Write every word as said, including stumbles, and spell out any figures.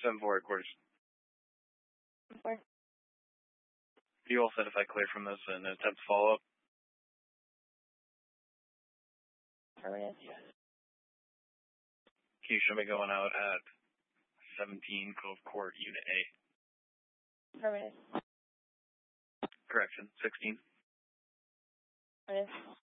seven four quarters. Four. You all said if I clear from this and attempt to follow up? Affirmative. Yes. Can you show me going out at seventeen Cove Court, Unit A? Affirmative. Correction, sixteen. Affirmative.